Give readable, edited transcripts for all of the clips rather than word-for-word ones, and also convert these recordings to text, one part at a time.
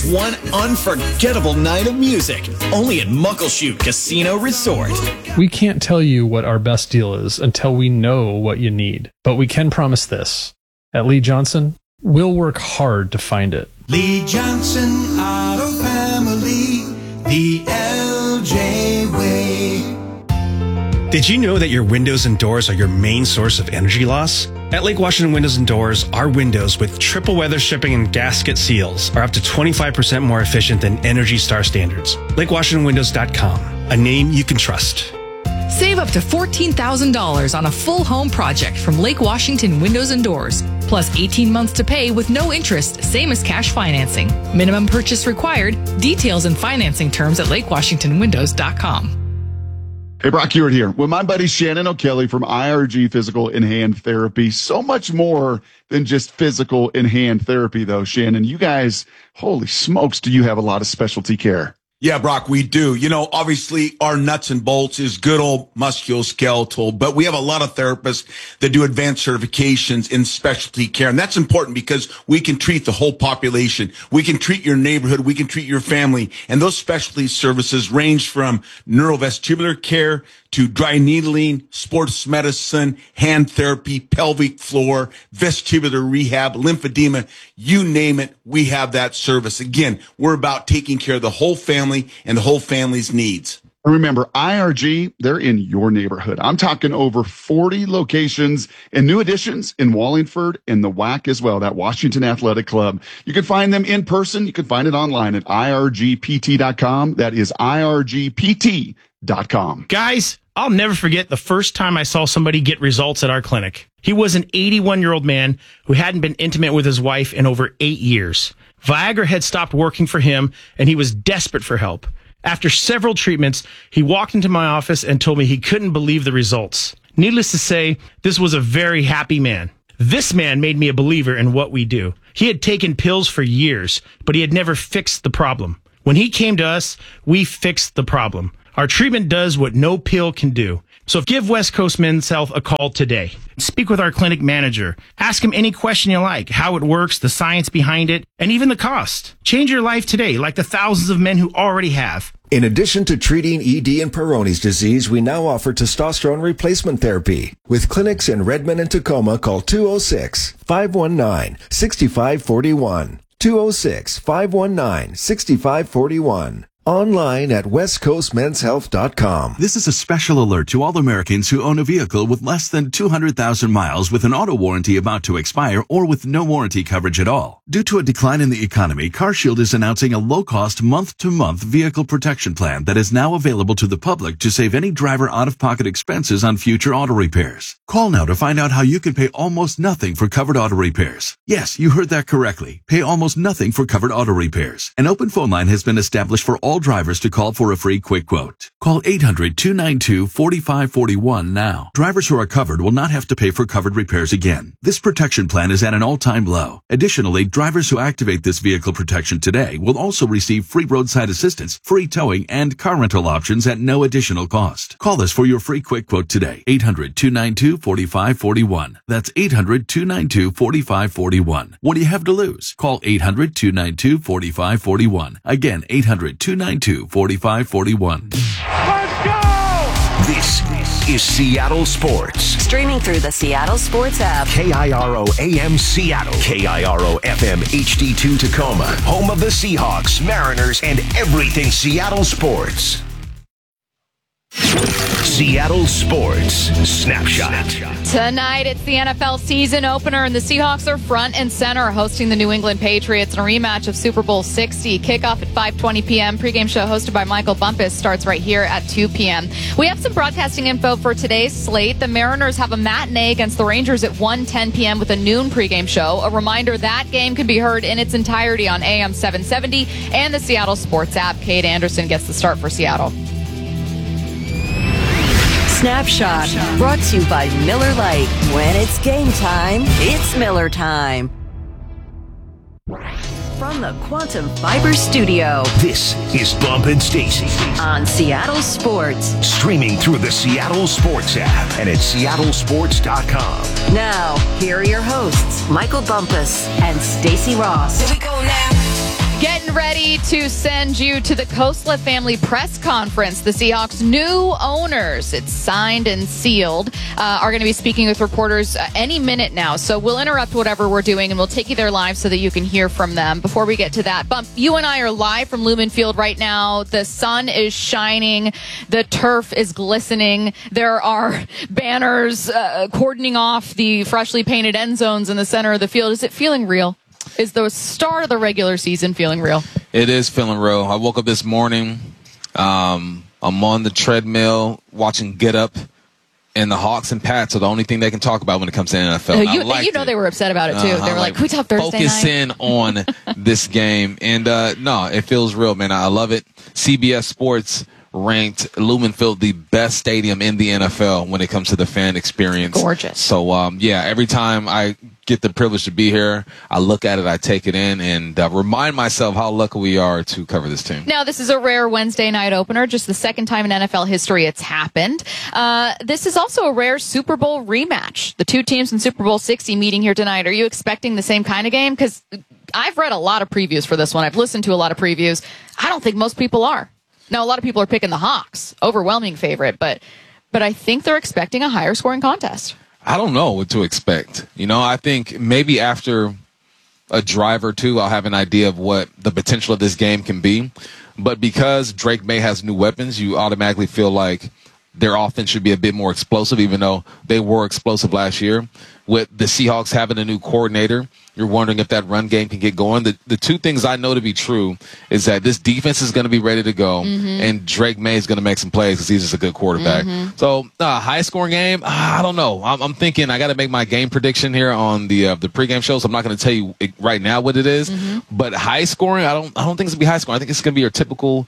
One unforgettable night of music, only at Muckleshoot Casino Resort. We can't tell you what our best deal is until we know what you need, but we can promise this. At Lee Johnson, we'll work hard to find it. Lee Johnson Auto Family, the LJ way. Did you know that your windows and doors are your main source of energy loss? At Lake Washington Windows and Doors, our windows with triple weather stripping and gasket seals are up to 25% more efficient than Energy Star standards. LakeWashingtonWindows.com, a name you can trust. Save up to $14,000 on a full home project from Lake Washington Windows and Doors, plus 18 months to pay with no interest, same as cash financing. Minimum purchase required. Details and financing terms at LakeWashingtonWindows.com. Hey, Brock Hewitt here with my buddy Shannon O'Kelly from IRG Physical and Hand Therapy. So much more than just physical and hand therapy, though, Shannon. You guys, holy smokes, do you have a lot of specialty care? Yeah, Brock, we do. You know, obviously our nuts and bolts is good old musculoskeletal, but we have a lot of therapists that do advanced certifications in specialty care. And that's important because we can treat the whole population. We can treat your neighborhood. We can treat your family. And those specialty services range from neurovestibular care to dry needling, sports medicine, hand therapy, pelvic floor, vestibular rehab, lymphedema, you name it, we have that service. Again, we're about taking care of the whole family and the whole family's needs. Remember, IRG, they're in your neighborhood. I'm talking over 40 locations and new additions in Wallingford and the WAC as well, that Washington Athletic Club. You can find them in person. You can find it online at irgpt.com. That is irgpt.com. Guys, I'll never forget the first time I saw somebody get results at our clinic. He was an 81-year-old man who hadn't been intimate with his wife in over 8 years. Viagra had stopped working for him, and he was desperate for help. After several treatments, he walked into my office and told me he couldn't believe the results. Needless to say, this was a very happy man. This man made me a believer in what we do. He had taken pills for years, but he had never fixed the problem. When he came to us, we fixed the problem. Our treatment does what no pill can do. So give West Coast Men's Health a call today. Speak with our clinic manager. Ask him any question you like, how it works, the science behind it, and even the cost. Change your life today, like the thousands of men who already have. In addition to treating ED and Peyronie's disease, we now offer testosterone replacement therapy. With clinics in Redmond and Tacoma, call 206-519-6541. 206-519-6541. Online at westcoastmenshealth.com. This is a special alert to all Americans who own a vehicle with less than 200,000 miles with an auto warranty about to expire or with no warranty coverage at all. Due to a decline in the economy, CarShield is announcing a low-cost month-to-month vehicle protection plan that is now available to the public to save any driver out-of-pocket expenses on future auto repairs. Call now to find out how you can pay almost nothing for covered auto repairs. Yes, you heard that correctly. Pay almost nothing for covered auto repairs. An open phone line has been established for all drivers to call for a free quick quote. Call 800-292-4541 now. Drivers who are covered will not have to pay for covered repairs again. This protection plan is at an all-time low. Additionally, drivers who activate this vehicle protection today will also receive free roadside assistance, free towing, and car rental options at no additional cost. Call us for your free quick quote today. 800-292-4541. That's 800-292-4541. What do you have to lose? Call 800-292-4541. Again, 800-292-4541. Let's go! This is Seattle Sports. Streaming through the Seattle Sports app. KIRO AM Seattle. KIRO FM HD2 Tacoma. Home of the Seahawks, Mariners, and everything Seattle sports. Seattle Sports Snapshot. Tonight, it's the NFL season opener, and the Seahawks are front and center hosting the New England Patriots in a rematch of Super Bowl 60. Kickoff at 5:20 p.m. Pregame show hosted by Michael Bumpus starts right here at 2 p.m. We have some broadcasting info for today's slate. The Mariners have a matinee against the Rangers at 1:10 p.m. with a noon pregame show. A reminder that game can be heard in its entirety on AM 770 and the Seattle Sports app. Kate Anderson gets the start for Seattle. Snapshot, brought to you by Miller Lite. When it's game time, it's Miller time. From the Quantum Fiber Studio, this is Bump and Stacy on Seattle Sports. Streaming through the Seattle Sports app and at seattlesports.com. Now, here are your hosts, Michael Bumpus and Stacy Ross. Here we go now. Getting ready to send you to the Khosla family press conference. The Seahawks' new owners, it's signed and sealed, are going to be speaking with reporters any minute now. So we'll interrupt whatever we're doing and we'll take you there live so that you can hear from them. Before we get to that, Bump, you and I are live from Lumen Field right now. The sun is shining. The turf is glistening. There are banners cordoning off the freshly painted end zones in the center of the field. Is it feeling real? Is the start of the regular season feeling real? It is feeling real. I woke up this morning. I'm on the treadmill watching Get Up, and the Hawks and Pats are the only thing they can talk about when it comes to the NFL. You know they were upset about it, too. They were like, can we talk Thursday focus night? in on this game. And, no, it feels real, man. I love it. CBS Sports ranked Lumen Field the best stadium in the NFL when it comes to the fan experience. Gorgeous. So, yeah, every time I get the privilege to be here, I look at it, I take it in, and remind myself how lucky we are to cover this team. Now, this is a rare Wednesday night opener, just the second time in NFL history it's happened. This is also a rare Super Bowl rematch. The two teams in Super Bowl 60 meeting here tonight. Are you expecting the same kind of game? Because I've read a lot of previews for this one. I've listened to a lot of previews. I don't think most people are. Now, a lot of people are picking the Hawks, overwhelming favorite, but I think they're expecting a higher scoring contest. I don't know what to expect. I think maybe after a drive or two, I'll have an idea of what the potential of this game can be. But because Drake May has new weapons, you automatically feel like their offense should be a bit more explosive, even though they were explosive last year. With the Seahawks having a new coordinator, you're wondering if that run game can get going. The two things I know to be true is that this defense is going to be ready to go, and Drake May is going to make some plays because he's just a good quarterback. So, high-scoring game, I don't know. I'm thinking I got to make my game prediction here on the pregame show, so I'm not going to tell you right now what it is. But high-scoring, I don't think it's going to be high-scoring. I think it's going to be your typical,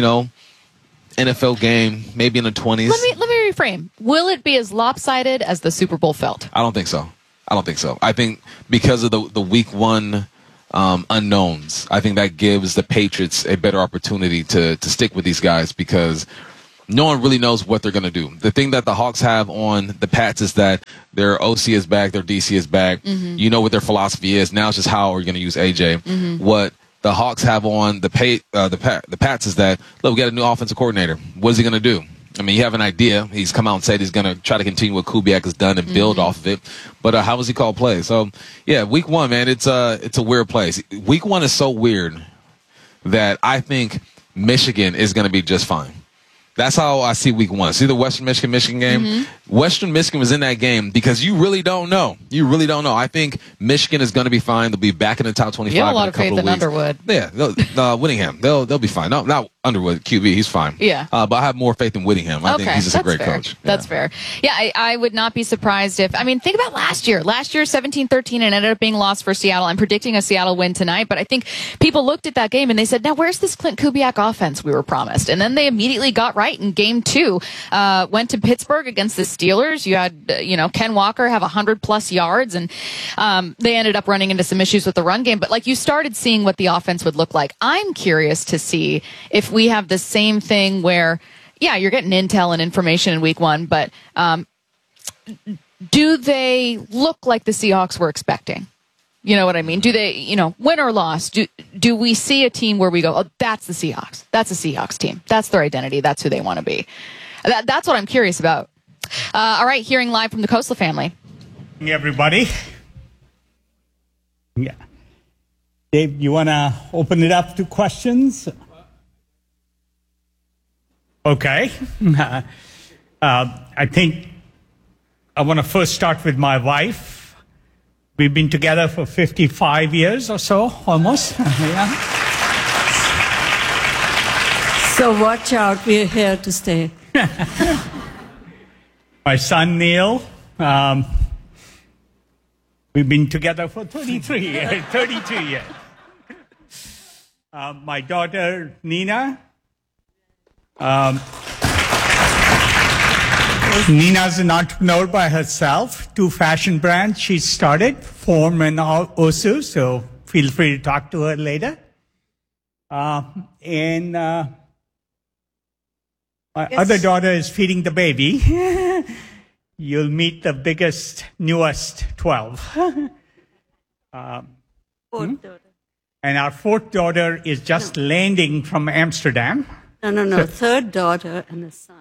NFL game, maybe in the 20s. Let me reframe. Will it be as lopsided as the Super Bowl felt? I don't think so. I think because of the week one unknowns, I think that gives the Patriots a better opportunity to stick with these guys because no one really knows what they're going to do. The thing that the Hawks have on the Pats is that their OC is back, their DC is back. You know what their philosophy is. Now it's just how are you going to use AJ. What the Hawks have on the Pats is that, look, we got a new offensive coordinator. What is he going to do? I mean, you have an idea. He's come out and said he's going to try to continue what Kubiak has done and build off of it. But how does he call plays? So, yeah, week one, man, it's a weird place. Week one is so weird that I think Michigan is going to be just fine. That's how I see week one. See the Western Michigan game? Western Michigan was in that game because you really don't know. I think Michigan is going to be fine. They'll be back in the top 25 You have a lot in a couple of faith of in weeks. Underwood. Yeah, Whittingham. They'll be fine. No, not Underwood, QB. He's fine. Yeah. But I have more faith in Whittingham. I think he's just a great coach. That's fair. Yeah, I would not be surprised if, think about last year. Last year, 17-13, and ended up being lost for Seattle. I'm predicting a Seattle win tonight, but I think people looked at that game and they said, now where's this Clint Kubiak offense we were promised? And then they immediately got right in game two. Went to Pittsburgh against the Steelers. You had, Ken Walker have 100+ yards, and they ended up running into some issues with the run game. But you started seeing what the offense would look like. I'm curious to see if we have the same thing where, you're getting intel and information in week one, but do they look like the Seahawks were expecting? You know what I mean? Do they, win or loss, do we see a team where we go, oh, that's the Seahawks. That's a Seahawks team. That's their identity. That's who they want to be. That's what I'm curious about. All right, hearing live from the Khosla family. Hey, everybody. Yeah. Dave, you want to open it up to questions? Okay. I think I want to first start with my wife. We've been together for 55 years or so, almost. Yeah. So watch out, we're here to stay. My son, Neil, we've been together for 32 years. My daughter, Nina. Nina's an entrepreneur by herself. 2 fashion brands she started, Form and Osu, so feel free to talk to her later. My other daughter is feeding the baby. You'll meet the biggest, newest 12. And our fourth daughter is just landing from Amsterdam. No. Third daughter and a son.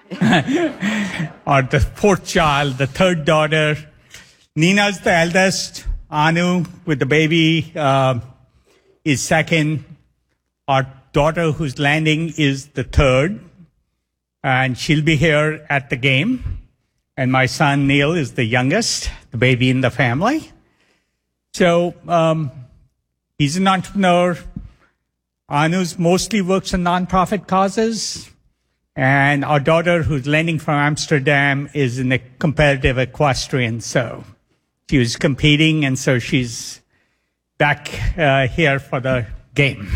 Or the fourth child, the third daughter. Nina's the eldest. Anu, with the baby, is second. Our daughter who's landing is the third. And she'll be here at the game. And my son, Neil, is the youngest, the baby in the family. So he's an entrepreneur. Anu's mostly works on nonprofit causes. And our daughter, who's landing from Amsterdam, is in a competitive equestrian. So she was competing, and so she's back here for the game.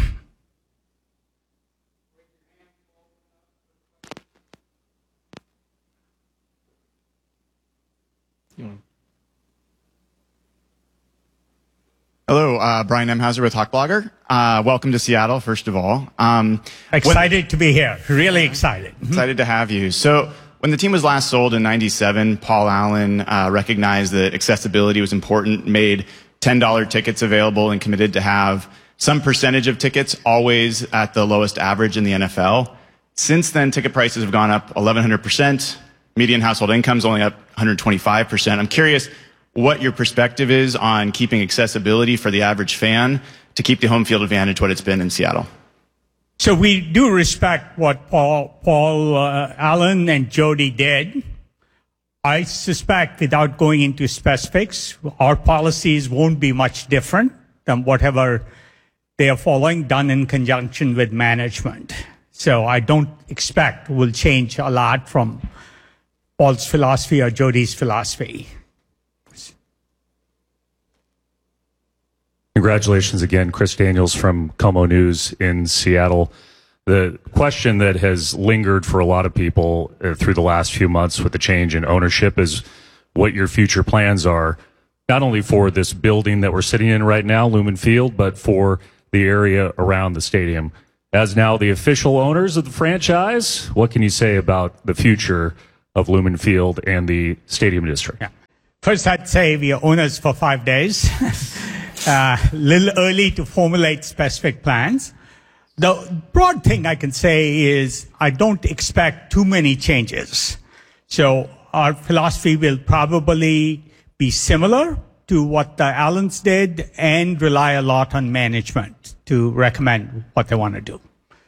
Hello, Brian Emhauser with Hawkblogger. Welcome to Seattle, first of all. Excited to be here. Really excited. Excited to have you. So when the team was last sold in '97, Paul Allen recognized that accessibility was important, made $10 tickets available, and committed to have some percentage of tickets always at the lowest average in the NFL. Since then, ticket prices have gone up 1,100%. Median household income's only up 125%. I'm curious what your perspective is on keeping accessibility for the average fan to keep the home field advantage what it's been in Seattle. So we do respect what Paul Allen and Jody did. I suspect, without going into specifics, our policies won't be much different than whatever they are following, done in conjunction with management. So I don't expect we'll change a lot from Paul's philosophy or Jody's philosophy. Congratulations again, Chris Daniels from KOMO News in Seattle. The question that has lingered for a lot of people through the last few months with the change in ownership is what your future plans are, not only for this building that we're sitting in right now, Lumen Field, but for the area around the stadium. As now the official owners of the franchise, what can you say about the future of Lumen Field and the stadium district? Yeah. First, I'd say we are owners for 5 days. Little early to formulate specific plans. The broad thing I can say is I don't expect too many changes. So our philosophy will probably be similar to what the Allens did and rely a lot on management to recommend what they want to do.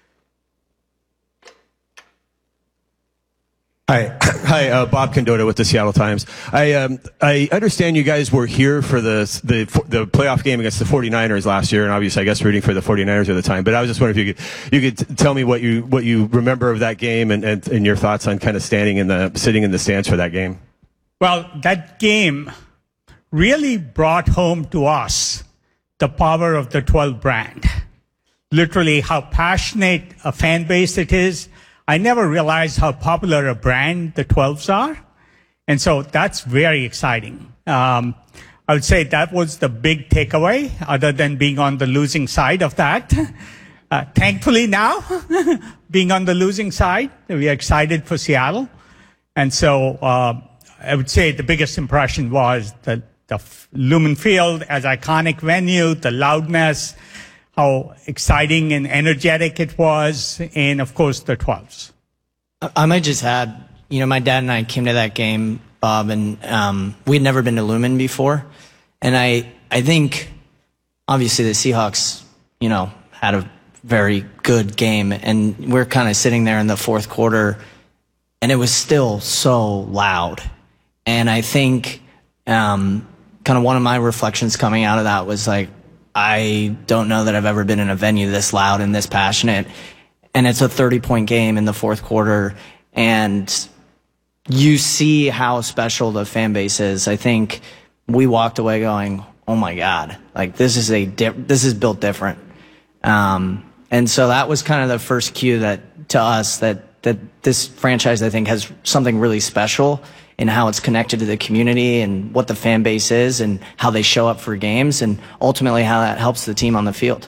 Hi, Bob Condotta with the Seattle Times. I understand you guys were here for the playoff game against the 49ers last year, and obviously I guess rooting for the 49ers at the time. But I was just wondering if you could tell me what you remember of that game and your thoughts on kind of sitting in the stands for that game. Well, that game really brought home to us the power of the 12 brand. Literally how passionate a fan base it is. I never realized how popular a brand the 12s are. And so that's very exciting. I would say that was the big takeaway, other than being on the losing side of that. Thankfully now, being on the losing side, we are excited for Seattle. And so I would say the biggest impression was the Lumen Field as iconic venue, the loudness, how exciting and energetic it was, and of course the 12s. I might just add, my dad and I came to that game, Bob, and we'd never been to Lumen before. And I think, obviously, the Seahawks, had a very good game, and we're kind of sitting there in the fourth quarter, and it was still so loud. And I think kind of one of my reflections coming out of that was like, I don't know that I've ever been in a venue this loud and this passionate. And it's a 30-point game in the fourth quarter. And you see how special the fan base is. I think we walked away going, oh my God, like this is built different. And so that was kind of the first cue to us that this franchise, I think, has something really special in how it's connected to the community and what the fan base is and how they show up for games and ultimately how that helps the team on the field.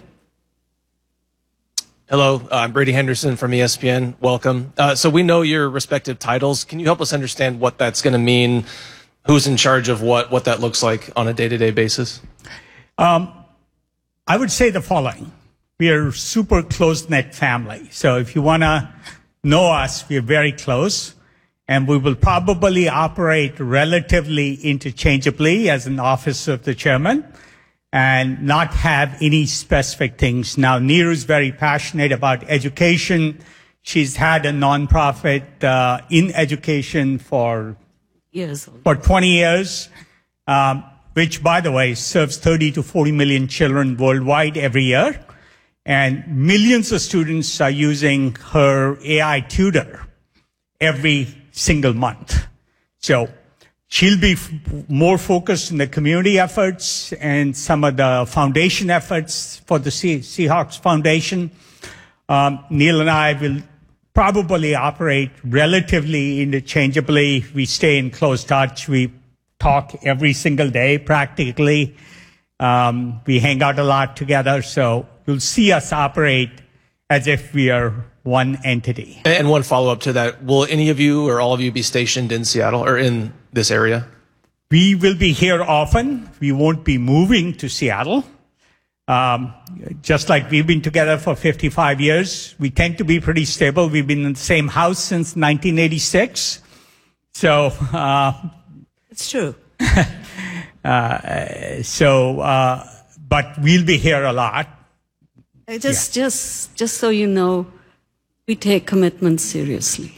Hello, I'm Brady Henderson from ESPN. Welcome. So we know your respective titles. Can you help us understand what that's going to mean? Who's in charge of what that looks like on a day-to-day basis? I would say the following. We are a super close-knit family. So if you want to know us, we are very close. And we will probably operate relatively interchangeably as an office of the chairman and not have any specific things. Now, Neeru is very passionate about education. She's had a nonprofit in education for 20 years, which, by the way, serves 30 to 40 million children worldwide every year. And millions of students are using her AI tutor every single month. So she'll be more focused in the community efforts and some of the foundation efforts for the Seahawks Foundation. Neil and I will probably operate relatively interchangeably. We stay in close touch. We talk every single day practically. We hang out a lot together. So you'll see us operate as if we are one entity. And one follow-up to that, will any of you or all of you be stationed in Seattle or in this area? We will be here often. We won't be moving to Seattle. Just like we've been together for 55 years, we tend to be pretty stable. We've been in the same house since 1986. So, it's true. But we'll be here a lot. Just so you know, we take commitment seriously.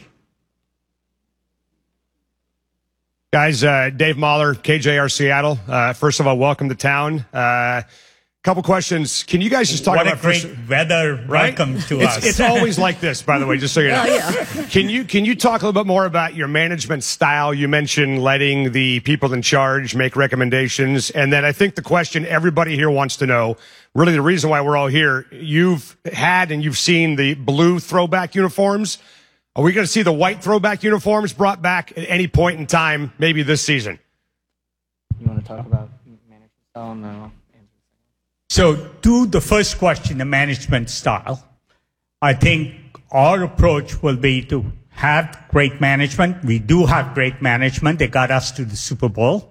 Guys, Dave Mahler, KJR Seattle. First of all, welcome to town. Couple questions. Can you guys just talk about what a great weather welcome to us? It's always like this, by the way, just so you know. Yeah. Can you talk a little bit more about your management style? You mentioned letting the people in charge make recommendations. And then I think the question everybody here wants to know, really the reason why we're all here, you've had and you've seen the blue throwback uniforms. Are we going to see the white throwback uniforms brought back at any point in time, maybe this season? You want to talk about management style? No. So to the first question, the management style, I think our approach will be to have great management. We do have great management. They got us to the Super Bowl.